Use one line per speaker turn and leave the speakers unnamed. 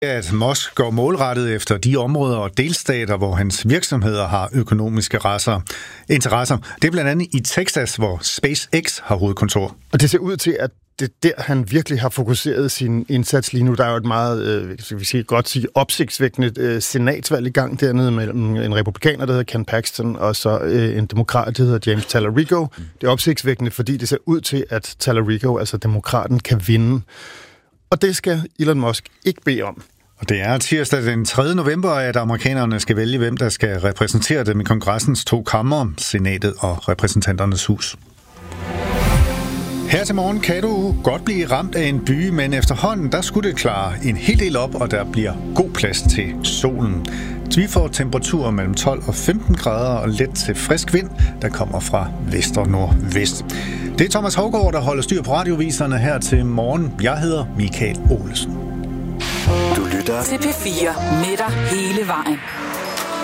At Musk går målrettet efter de områder og delstater, hvor hans virksomheder har økonomiske interesser. Det er blandt andet i Texas, hvor SpaceX har hovedkontor.
Og det ser ud til, at det er der, han virkelig har fokuseret sin indsats lige nu. Der er jo et meget, opsigtsvækkende senatsvalg i gang dernede mellem en republikaner, der hedder Ken Paxton, og så en demokrat, der hedder James Talarico. Det er opsigtsvækkende, fordi det ser ud til, at Talarico, altså demokraten, kan vinde. Og det skal Elon Musk ikke bede om.
Og det er tirsdag den 3. november, at amerikanerne skal vælge, hvem der skal repræsentere dem i kongressens 2 kammer, senatet og repræsentanternes hus. Her til morgen kan du godt blive ramt af en by, men efterhånden der skulle det klare en hel del op, og der bliver god plads til solen. Vi får temperaturer mellem 12 og 15 grader og let til frisk vind, der kommer fra vest og nordvest. Det er Thomas Haugaard, der holder styr på radioviserne her til morgen. Jeg hedder Michael Olesen.
Du lytter til P4 med dig hele vejen.